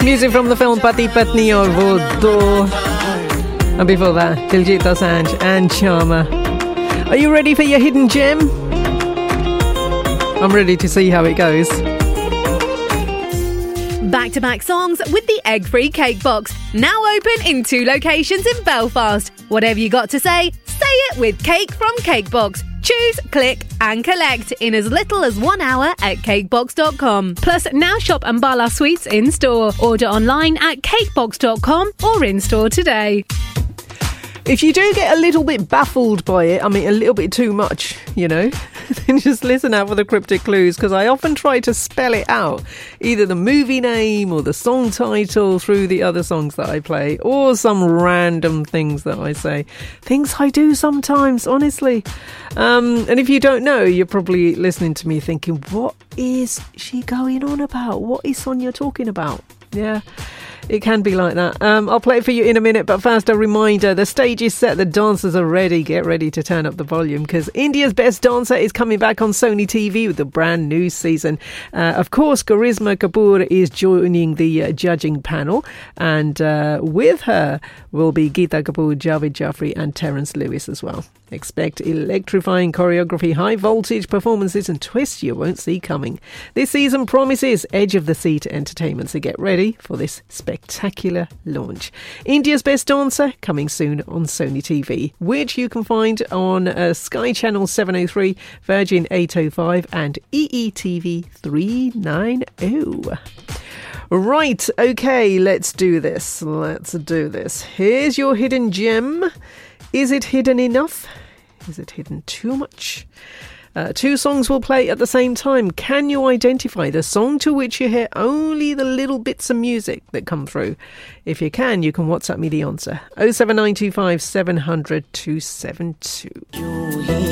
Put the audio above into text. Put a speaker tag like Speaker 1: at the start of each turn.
Speaker 1: Music from the film Pati Patni aur Wo Do. And before that, Diljit Dosanjh and Charmer. Are you ready for your hidden gem? I'm ready to see how it goes.
Speaker 2: Back-to-back songs with the egg-free cake box. Now open in 2 locations in Belfast. Whatever you got to say it with Cake from Cakebox. Choose, click and collect in as little as 1 hour at cakebox.com. Plus, now shop Ambala Sweets in-store. Order online at cakebox.com or in-store today.
Speaker 1: If you do get a little bit baffled by it, I mean a little bit too much, then just listen out for the cryptic clues, because I often try to spell it out, either the movie name or the song title through the other songs that I play, or some random things that I say. Things I do sometimes, honestly. And if you don't know, you're probably listening to me thinking, what is she going on about? What is Sonia talking about? Yeah. It can be like that. I'll play it for you in a minute, but first a reminder, the stage is set, the dancers are ready. Get ready to turn up the volume, because India's Best Dancer is coming back on Sony TV with a brand new season. Of course, Karisma Kapoor is joining the judging panel, and with her will be Geeta Kapoor, Javed Jaffrey and Terence Lewis as well. Expect electrifying choreography, high voltage performances and twists you won't see coming. This season promises edge of the seat entertainment, so get ready for this spectacular launch. India's Best Dancer coming soon on Sony TV, which you can find on Sky Channel 703, Virgin 805 and EETV 390. Right, okay, let's do this. Here's your hidden gem. Is it hidden enough? Is it hidden too much? 2 songs will play at the same time. Can you identify the song to which you hear only the little bits of music that come through? If you can WhatsApp me the answer. 07925 700 272.